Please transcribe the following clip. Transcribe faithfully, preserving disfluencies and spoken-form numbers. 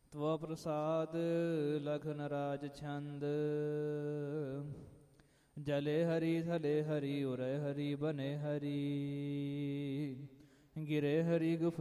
ਤਵ ਪ੍ਰਸਾਦ ਲਖਨ ਰਾਜ ਛੰਦ। ਜਲੇ ਹਰੀ ਥਲੇ ਹਰੀ ਉਰੇ ਹਰੀ ਬਨੇ ਹਰੀ। ਗਿਰੇ ਹਰੀ ਗੁਫ